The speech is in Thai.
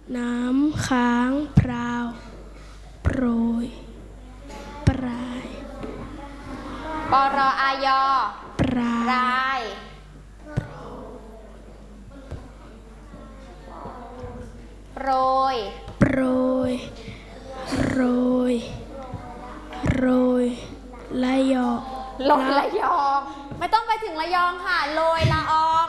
น้ำค้างพราวโปรยปลายปรอายอปลายโปรยโปรยโรยโรยละยองโรยละยองไม่ต้องไปถึงระยองค่ะโรยละออง